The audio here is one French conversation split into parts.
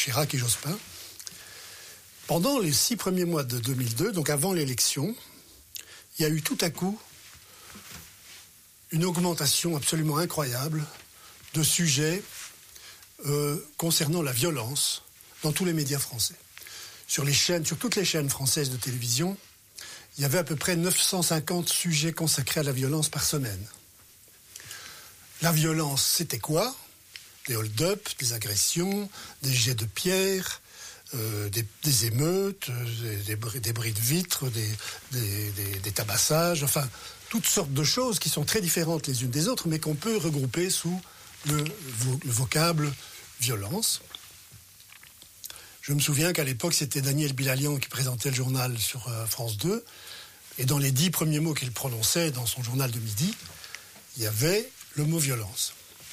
Chirac et Jospin. Pendant les 6 premiers mois de 2002, donc avant l'élection, il y a eu tout à coup une augmentation absolument incroyable de sujets concernant la violence dans tous les médias français. Sur toutes les chaînes françaises de télévision, il y avait à peu près 950 sujets consacrés à la violence par semaine. La violence, c'était quoi ? Des hold-up, des agressions, des jets de pierre, des émeutes, des bris de vitres, des tabassages, enfin, toutes sortes de choses qui sont très différentes les unes des autres, mais qu'on peut regrouper sous le vocable violence. Je me souviens qu'à l'époque, c'était Daniel Bilalian qui présentait le journal sur France 2, et dans les 10 premiers mots qu'il prononçait dans son journal de midi, il y avait le mot violence.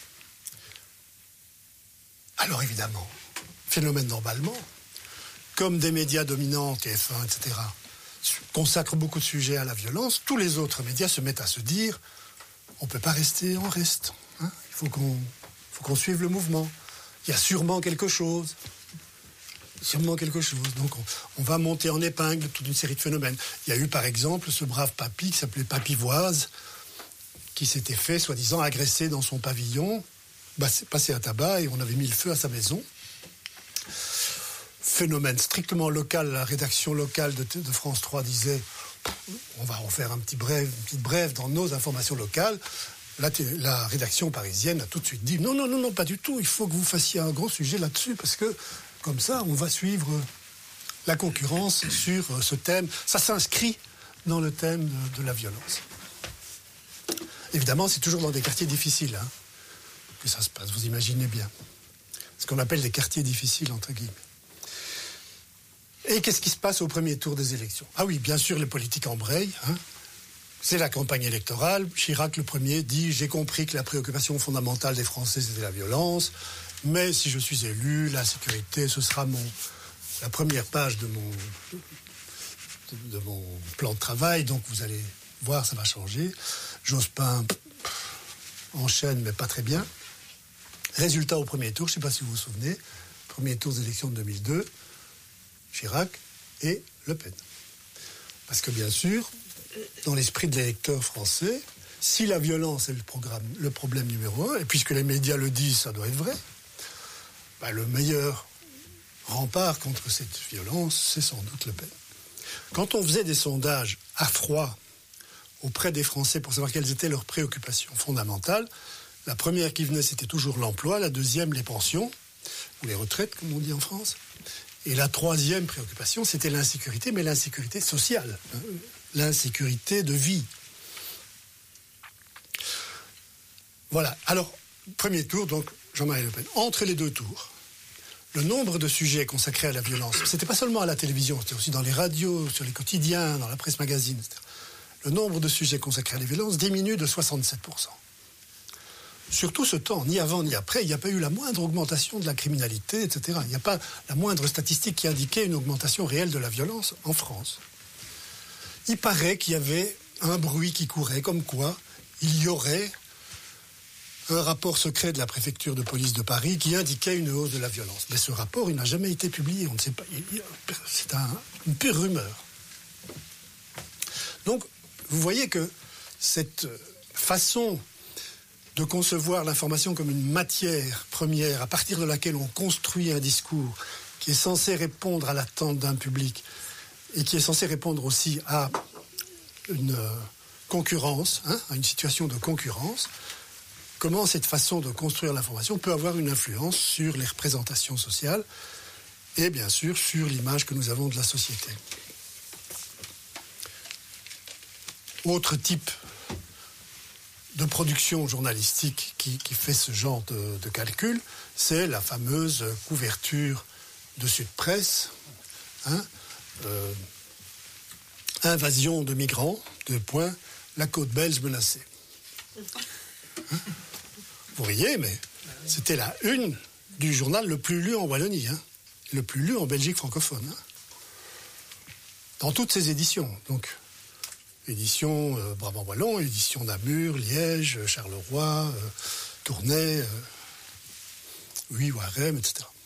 Alors évidemment, phénomène d'emballement, comme des médias dominants, TF1, etc., consacrent beaucoup de sujets à la violence, tous les autres médias se mettent à se dire on ne peut pas rester en reste. Hein, il faut qu'on suive le mouvement. Il y a sûrement quelque chose. Donc on va monter en épingle toute une série de phénomènes. Il y a eu par exemple ce brave papy qui s'appelait Papivoise, qui s'était fait soi-disant agresser dans son pavillon, passé à tabac, et on avait mis le feu à sa maison. Phénomène strictement local, la rédaction locale de France 3 disait on va en faire une petite brève dans nos informations locales. La rédaction parisienne a tout de suite dit non, pas du tout, il faut que vous fassiez un gros sujet là-dessus, parce que comme ça, on va suivre la concurrence sur ce thème. Ça s'inscrit dans le thème de la violence. Évidemment, c'est toujours dans des quartiers difficiles que ça se passe, vous imaginez bien. Ce qu'on appelle des quartiers difficiles, entre guillemets. Et qu'est-ce qui se passe au premier tour des élections ? Ah oui, bien sûr, les politiques embrayent. C'est la campagne électorale. Chirac, le premier, dit « J'ai compris que la préoccupation fondamentale des Français, c'était la violence. Mais si je suis élu, la sécurité, ce sera la première page de mon plan de travail. Donc vous allez voir, ça va changer. » Jospin enchaîne, mais pas très bien. Résultat au premier tour, je ne sais pas si vous vous souvenez, premier tour des élections de 2002, Chirac et Le Pen. Parce que bien sûr, dans l'esprit de l'électeur français, si la violence est le problème numéro 1, et puisque les médias le disent, ça doit être vrai, le meilleur rempart contre cette violence, c'est sans doute Le Pen. Quand on faisait des sondages à froid auprès des Français pour savoir quelles étaient leurs préoccupations fondamentales, la première qui venait, c'était toujours l'emploi, la deuxième, les pensions, ou les retraites, comme on dit en France, et la troisième préoccupation, c'était l'insécurité, mais l'insécurité sociale, l'insécurité de vie. Voilà. Alors, premier tour, donc, Jean-Marie Le Pen. Entre les deux tours, le nombre de sujets consacrés à la violence, c'était pas seulement à la télévision, c'était aussi dans les radios, sur les quotidiens, dans la presse magazine, etc. Le nombre de sujets consacrés à la violence diminue de 67%. Sur tout ce temps, ni avant ni après, il n'y a pas eu la moindre augmentation de la criminalité, etc. Il n'y a pas la moindre statistique qui indiquait une augmentation réelle de la violence en France. Il paraît qu'il y avait un bruit qui courait, comme quoi il y aurait un rapport secret de la préfecture de police de Paris qui indiquait une hausse de la violence. Mais ce rapport, il n'a jamais été publié. On ne sait pas. C'est une pure rumeur. Donc, vous voyez que cette façon de concevoir l'information comme une matière première à partir de laquelle on construit un discours qui est censé répondre à l'attente d'un public et qui est censé répondre aussi à une concurrence, à une situation de concurrence, comment cette façon de construire l'information peut avoir une influence sur les représentations sociales et bien sûr sur l'image que nous avons de la société. Autre type de production journalistique qui fait ce genre de calcul, c'est la fameuse couverture de Sud Presse, invasion de migrants, la côte belge menacée. Vous riez, mais c'était la une du journal le plus lu en Wallonie, le plus lu en Belgique francophone, dans toutes ses éditions, donc. Édition Brabant-Wallon, édition Namur, Liège, Charleroi, Tournai, Huy, Warem, etc.